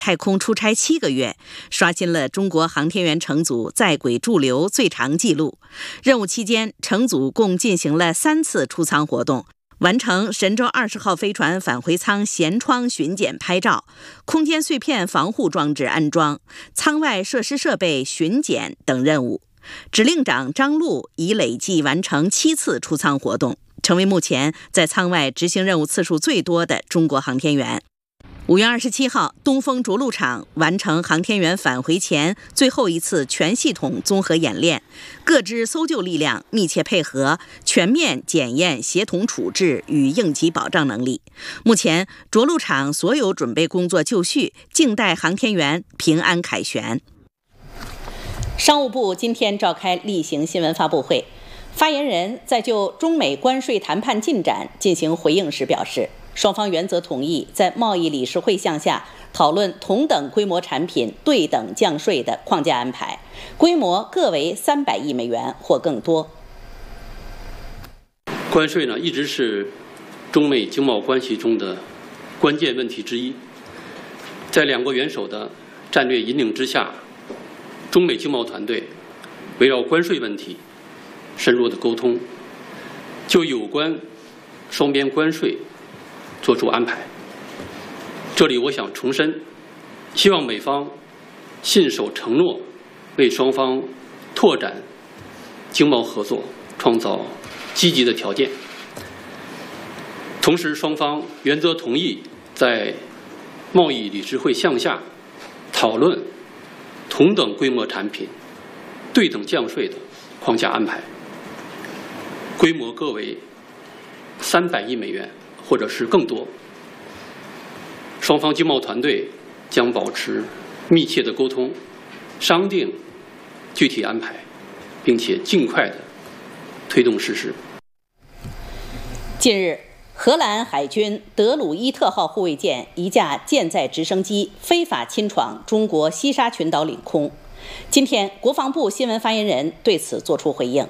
太空出差7个月，刷新了中国航天员乘组在轨驻留最长纪录。任务期间，乘组共进行了3次出舱活动，完成神舟20号飞船返回舱舷窗巡检拍照、空间碎片防护装置安装、舱外设施设备巡检等任务。指令长张璐已累计完成7次出舱活动，成为目前在舱外执行任务次数最多的中国航天员。5月27号，东风着陆场完成航天员返回前最后一次全系统综合演练，各支搜救力量密切配合，全面检验协同处置与应急保障能力。目前，着陆场所有准备工作就绪，静待航天员平安凯旋。商务部今天召开例行新闻发布会，发言人在就中美关税谈判进展进行回应时表示，双方原则同意在贸易理事会项下讨论同等规模产品对等降税的框架安排，规模各为300亿美元或更多。 关税一直是中美经贸关系中的关键问题之一。在两国元首的战略引领之下，中美经贸团队围绕关税问题深入的沟通，就有关双边关税做出安排。这里我想重申，希望美方信守承诺，为双方拓展经贸合作创造积极的条件。同时，双方原则同意在贸易理事会项下讨论同等规模产品对等降税的框架安排，规模各为300亿美元或者是更多。双方经贸团队将保持密切的沟通，商定具体安排，并且尽快的推动实施。 近日，荷兰海军德鲁伊特号护卫舰一架舰载直升机非法侵闯中国西沙群岛领空。今天，国防部新闻发言人对此作出回应。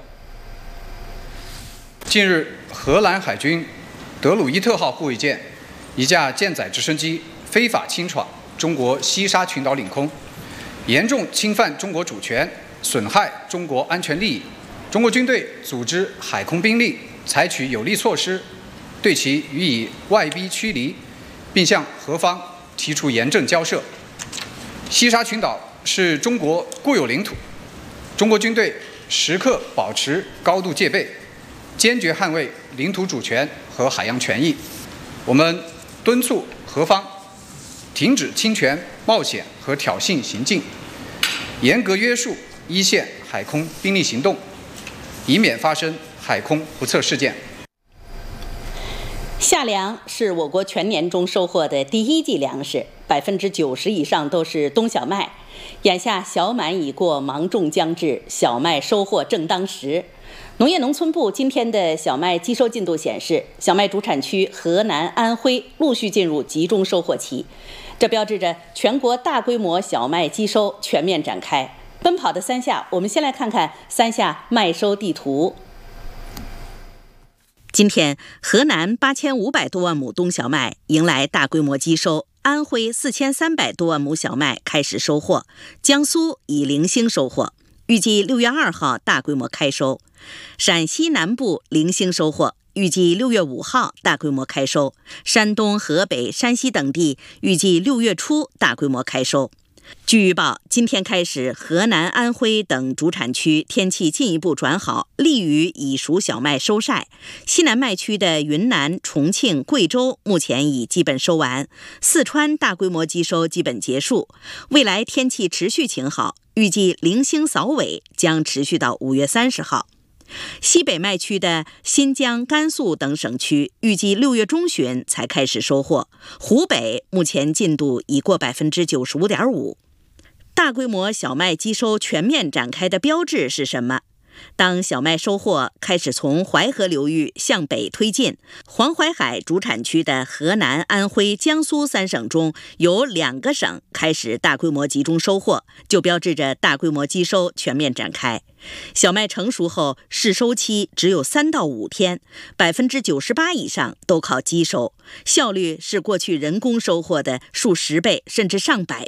近日，荷兰海军德鲁伊特号护卫舰一架舰载直升机非法侵闯中国西沙群岛领空，严重侵犯中国主权，损害中国安全利益。中国军队组织海空兵力采取有力措施，对其予以外逼驱离，并向荷方提出严正交涉。西沙群岛是中国固有领土，中国军队时刻保持高度戒备，坚决捍卫领土主权和海洋权益。我们敦促荷方停止侵权、冒险和挑衅行径，严格约束一线海空兵力行动，以免发生海空不测事件。 夏粮是我国全年中收获的第一季粮食，90%以上都是冬小麦。眼下小满已过，芒种将至，小麦收获正当时。农业农村部今天的小麦机收进度显示，小麦主产区河南、安徽陆续进入集中收获期，这标志着全国大规模小麦机收全面展开。奔跑的三夏，我们先来看看三夏麦收地图。今天，河南8500多万亩冬小麦迎来大规模机收，安徽4300多万亩小麦开始收获，江苏已零星收获，预计6月2号大规模开收。陕西南部零星收获，预计6月5号大规模开收。山东、河北、山西等地预计6月初大规模开收。据预报，今天开始，河南、安徽等主产区天气进一步转好，利于已熟小麦收晒。西南麦区的云南、重庆、贵州目前已基本收完，四川大规模机收基本结束。未来天气持续晴好，预计零星扫尾将持续到5月30号。西北麦区的新疆、甘肃等省区预计6月中旬才开始收获，湖北目前进度已过 95.5%。大规模小麦机收全面展开的标志是什么？当小麦收获开始从淮河流域向北推进，黄淮海主产区的河南、安徽、江苏3省中有2个省开始大规模集中收获，就标志着大规模机收全面展开。小麦成熟后试收期只有3到5天，98%以上都靠机收，效率是过去人工收获的数10倍甚至上百